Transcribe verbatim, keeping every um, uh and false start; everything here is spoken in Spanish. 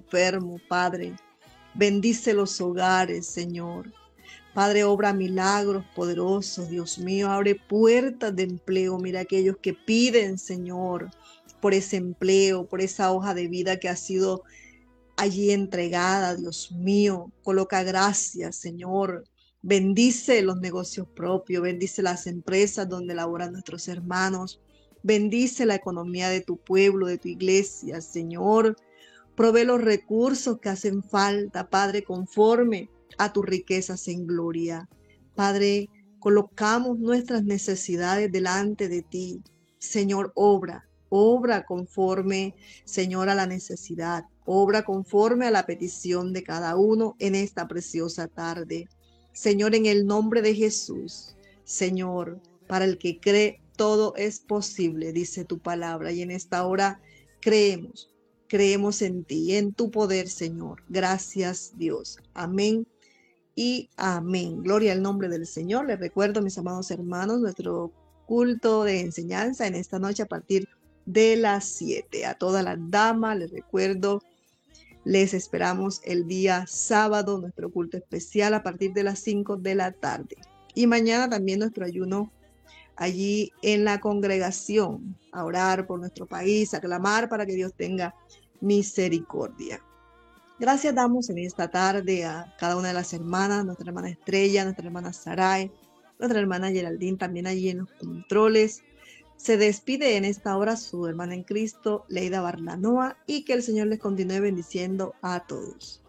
enfermos, Padre. Bendice los hogares, Señor. Padre, obra milagros poderosos, Dios mío, abre puertas de empleo. Mira aquellos que piden, Señor, por ese empleo, por esa hoja de vida que ha sido allí entregada, Dios mío. Coloca gracias, Señor. Bendice los negocios propios, bendice las empresas donde laboran nuestros hermanos. Bendice la economía de tu pueblo, de tu iglesia, Señor. Provee los recursos que hacen falta, Padre, conforme a tus riquezas en gloria. Padre, colocamos nuestras necesidades delante de ti. Señor, obra, obra conforme, Señor, a la necesidad. Obra conforme a la petición de cada uno en esta preciosa tarde. Señor, en el nombre de Jesús, Señor, para el que cree, todo es posible, dice tu palabra. Y en esta hora creemos. Creemos en ti, en tu poder, Señor. Gracias, Dios. Amén y amén. Gloria al nombre del Señor. Les recuerdo, mis amados hermanos, nuestro culto de enseñanza en esta noche a partir de las siete. A todas las damas, les recuerdo, les esperamos el día sábado, nuestro culto especial a partir de las cinco de la tarde. Y mañana también nuestro ayuno allí en la congregación, a orar por nuestro país, a clamar para que Dios tenga misericordia. Gracias damos en esta tarde a cada una de las hermanas, nuestra hermana Estrella, nuestra hermana Saray, nuestra hermana Geraldine, también allí en los controles. Se despide en esta hora su hermana en Cristo, Leida Barlanoa, y que el Señor les continúe bendiciendo a todos.